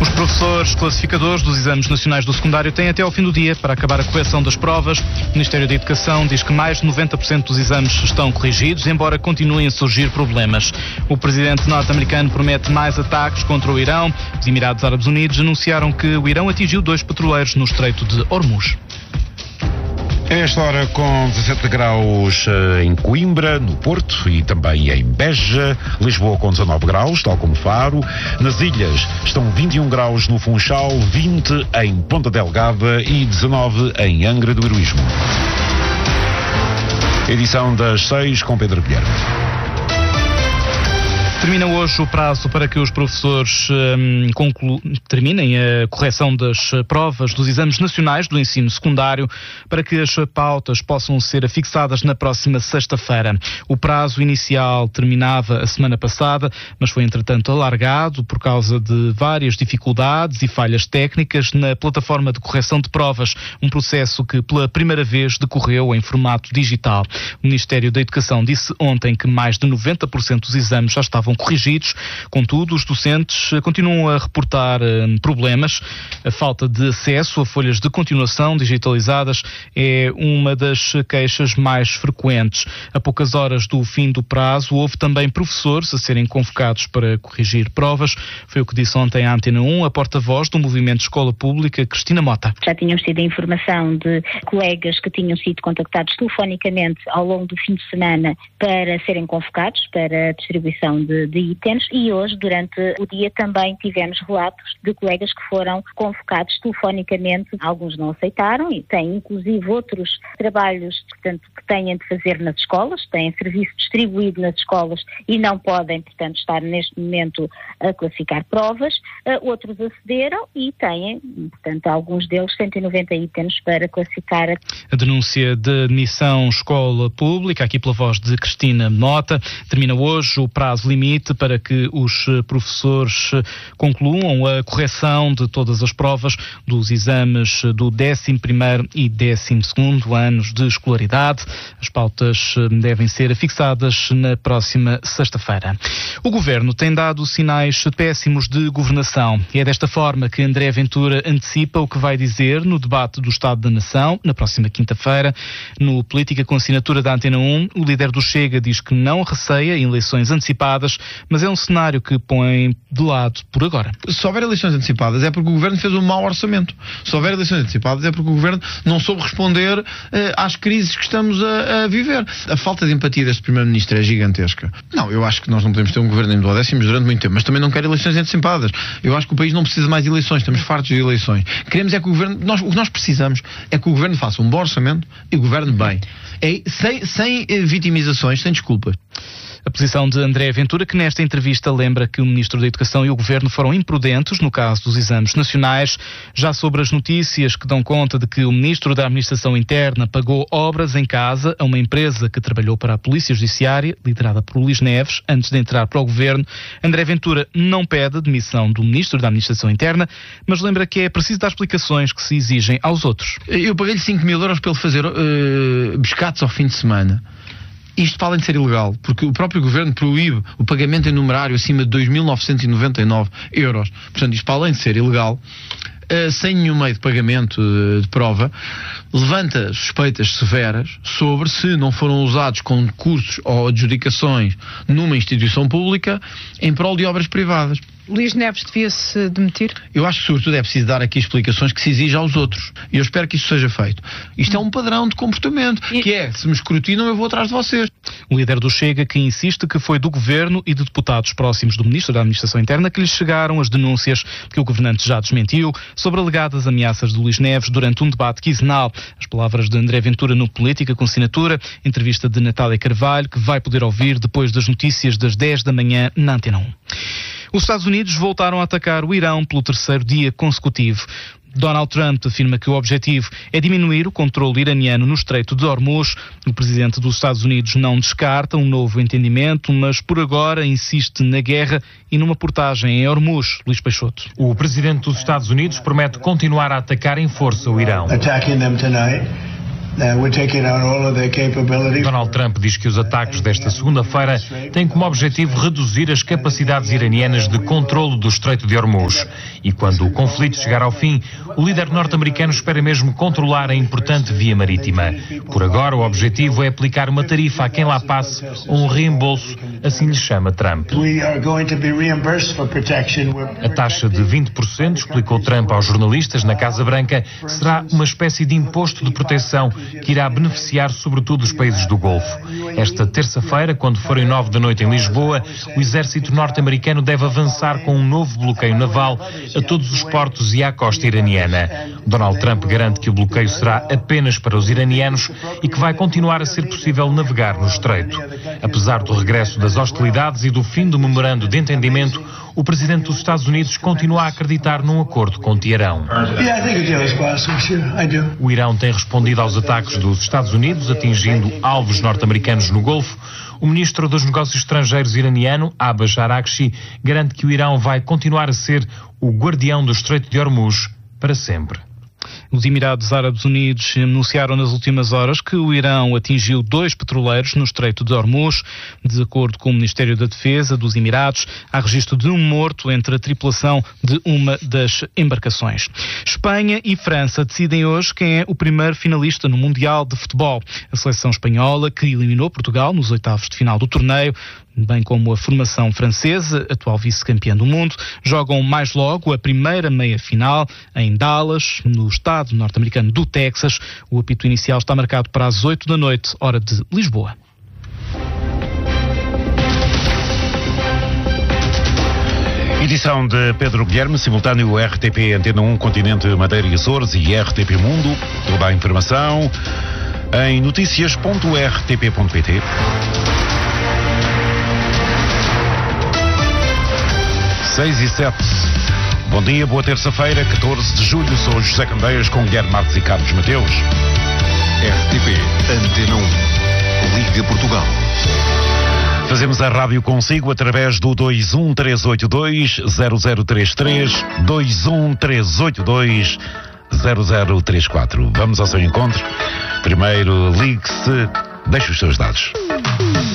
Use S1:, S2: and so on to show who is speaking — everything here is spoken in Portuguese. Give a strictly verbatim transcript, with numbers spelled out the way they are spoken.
S1: Os professores classificadores dos exames nacionais do secundário têm até ao fim do dia para acabar a correção das provas. O Ministério da Educação diz que mais de noventa por cento dos exames estão corrigidos, embora continuem a surgir problemas. O presidente norte-americano promete mais ataques contra o Irão. Os Emirados Árabes Unidos anunciaram que o Irão atingiu dois petroleiros no Estreito de Hormuz.
S2: A esta hora, com dezassete graus em Coimbra, no Porto e também em Beja, Lisboa com dezanove graus, tal como Faro. Nas ilhas estão vinte e um graus no Funchal, vinte em Ponta Delgada e dezanove em Angra do Heroísmo. Edição das seis com Pedro Guilherme.
S1: Termina hoje o prazo para que os professores hum, conclu... terminem a correção das provas dos exames nacionais do ensino secundário para que as pautas possam ser afixadas na próxima sexta-feira. O prazo inicial terminava a semana passada, mas foi entretanto alargado por causa de várias dificuldades e falhas técnicas na plataforma de correção de provas, um processo que pela primeira vez decorreu em formato digital. O Ministério da Educação disse ontem que mais de noventa por cento dos exames já estavam corrigidos. Contudo, os docentes continuam a reportar hum, problemas. A falta de acesso a folhas de continuação digitalizadas é uma das queixas mais frequentes. A poucas horas do fim do prazo, houve também professores a serem convocados para corrigir provas. Foi o que disse ontem à Antena um a porta-voz do Movimento Escola Pública, Cristina Mota.
S3: Já tínhamos tido a informação de colegas que tinham sido contactados telefonicamente ao longo do fim de semana para serem convocados para a distribuição de de itens, e hoje, durante o dia, também tivemos relatos de colegas que foram convocados telefonicamente. Alguns não aceitaram e têm, inclusive, outros trabalhos, portanto, que têm de fazer nas escolas, têm serviço distribuído nas escolas e não podem, portanto, estar neste momento a classificar provas. Uh, outros acederam e têm, portanto, alguns deles cento e noventa itens para classificar.
S1: A denúncia de admissão escola pública, aqui pela voz de Cristina Mota, termina hoje o prazo limite para que os professores concluam a correção de todas as provas dos exames do décimo primeiro e décimo segundo anos de escolaridade. As pautas devem ser fixadas na próxima sexta-feira. O Governo tem dado sinais péssimos de governação e é desta forma que André Ventura antecipa o que vai dizer no debate do Estado da Nação, na próxima quinta-feira. No Política com assinatura da Antena um, o líder do Chega diz que não receia eleições antecipadas, mas é um cenário que põe de lado por agora.
S4: Se houver eleições antecipadas é porque o Governo fez um mau orçamento. Se houver eleições antecipadas é porque o Governo não soube responder uh, às crises que estamos a, a viver. A falta de empatia deste Primeiro-Ministro é gigantesca. Não, eu acho que nós não podemos ter um Governo em duodécimos durante muito tempo, mas também não quero eleições antecipadas. Eu acho que o país não precisa mais de eleições, estamos fartos de eleições. Queremos é que o Governo, nós, o que nós precisamos é que o Governo faça um bom orçamento e governe bem. É, sem, sem vitimizações, sem desculpas.
S1: A posição de André Ventura, que nesta entrevista lembra que o Ministro da Educação e o Governo foram imprudentes no caso dos exames nacionais. Já sobre as notícias que dão conta de que o Ministro da Administração Interna pagou obras em casa a uma empresa que trabalhou para a Polícia Judiciária, liderada por Luís Neves, antes de entrar para o Governo, André Ventura não pede a demissão do Ministro da Administração Interna, mas lembra que é preciso dar explicações que se exigem aos outros.
S4: Eu paguei-lhe cinco mil euros para ele fazer uh, pescados ao fim de semana. Isto para além de ser ilegal, porque o próprio Governo proíbe o pagamento em numerário acima de dois mil novecentos e noventa e nove euros. Portanto, isto para além de ser ilegal, uh, sem nenhum meio de pagamento uh, de prova, levanta suspeitas severas sobre se não foram usados concursos ou adjudicações numa instituição pública em prol de obras privadas.
S5: Luís Neves devia-se demitir?
S4: Eu acho que, sobretudo, é preciso dar aqui explicações que se exige aos outros. E eu espero que isso seja feito. Isto é um padrão de comportamento, e... que é, se me escrutinam, eu vou atrás de vocês.
S1: O líder do Chega que insiste que foi do Governo e de deputados próximos do Ministro da Administração Interna que lhes chegaram as denúncias que o governante já desmentiu sobre alegadas ameaças de Luís Neves durante um debate quinzenal. As palavras de André Ventura no Política com assinatura, entrevista de Natália Carvalho, que vai poder ouvir depois das notícias das dez da manhã na Antena um. Os Estados Unidos voltaram a atacar o Irão pelo terceiro dia consecutivo. Donald Trump afirma que o objetivo é diminuir o controle iraniano no Estreito de Hormuz. O presidente dos Estados Unidos não descarta um novo entendimento, mas por agora insiste na guerra e numa portagem em Hormuz. Luís Peixoto.
S6: O presidente dos Estados Unidos promete continuar a atacar em força o Irão. Donald Trump diz que os ataques desta segunda-feira têm como objetivo reduzir as capacidades iranianas de controlo do Estreito de Hormuz. E quando o conflito chegar ao fim, o líder norte-americano espera mesmo controlar a importante via marítima. Por agora, o objetivo é aplicar uma tarifa a quem lá passe ou um reembolso, assim lhe chama Trump. A taxa de vinte por cento, explicou Trump aos jornalistas na Casa Branca, será uma espécie de imposto de proteção que irá beneficiar sobretudo os países do Golfo. Esta terça-feira, quando forem nove da noite em Lisboa, o exército norte-americano deve avançar com um novo bloqueio naval a todos os portos e à costa iraniana. Donald Trump garante que o bloqueio será apenas para os iranianos e que vai continuar a ser possível navegar no estreito. Apesar do regresso das hostilidades e do fim do memorando de entendimento, o presidente dos Estados Unidos continua a acreditar num acordo com Teherão. O Irão tem respondido aos ataques dos Estados Unidos, atingindo alvos norte-americanos no Golfo. O ministro dos Negócios Estrangeiros iraniano, Abbas Araghchi, garante que o Irão vai continuar a ser o guardião do Estreito de Hormuz para sempre.
S1: Os Emirados Árabes Unidos anunciaram nas últimas horas que o Irão atingiu dois petroleiros no Estreito de Hormuz. De acordo com o Ministério da Defesa dos Emirados, há registro de um morto entre a tripulação de uma das embarcações. Espanha e França decidem hoje quem é o primeiro finalista no Mundial de Futebol. A seleção espanhola, que eliminou Portugal nos oitavos de final do torneio, bem como a formação francesa, atual vice-campeã do mundo, jogam mais logo a primeira meia-final em Dallas, no estado norte-americano do Texas. O apito inicial está marcado para as oito da noite, hora de Lisboa.
S2: Edição de Pedro Guilherme, simultâneo R T P Antena um, Continente, Madeira e Açores e R T P Mundo. Toda a informação em notícias ponto r t p ponto p t. seis e sete. Bom dia, boa terça-feira, catorze de julho. Sou José Candeias com Guilherme Marques e Carlos Mateus.
S7: R T P Antena um, Liga Portugal.
S2: Fazemos a rádio consigo através do dois um três oito dois zero zero três três, dois um três oito dois zero zero três quatro. Vamos ao seu encontro. Primeiro, ligue-se, deixe os seus dados.